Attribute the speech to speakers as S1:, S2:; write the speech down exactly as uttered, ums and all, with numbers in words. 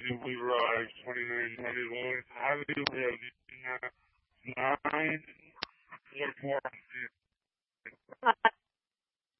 S1: We Rise twenty-nine twenty-one. How do you feel? Nine? What more?